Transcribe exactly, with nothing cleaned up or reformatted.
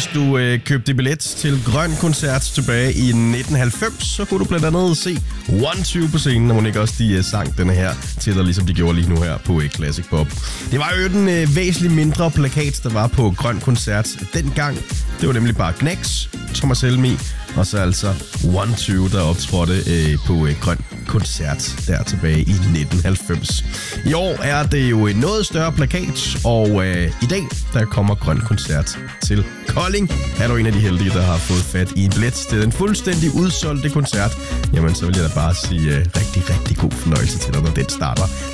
hvis du øh, købte billet til Grøn Koncert tilbage i nitten halvfems, så kunne du blandt andet se OneTwo på scenen, og må ikke også de øh, sang denne her til dig, ligesom de gjorde lige nu her på øh, Classic Pop. Det var jo den øh, væsentligt mindre plakat, der var på Grøn Koncert dengang. Det var nemlig bare Gnex, Thomas Helmig, og så altså OneTwo, der optrådte øh, på øh, Grøn Koncert der tilbage i nitten halvfems. I år er det jo en noget større plakat, og øh, i dag der kommer Grøn Koncert til Kolding. Er du en af de heldige, der har fået fat i en billet til den fuldstændig udsolgte koncert, jamen så vil jeg da bare sige øh, rigtig, rigtig god fornøjelse til dig, når den starter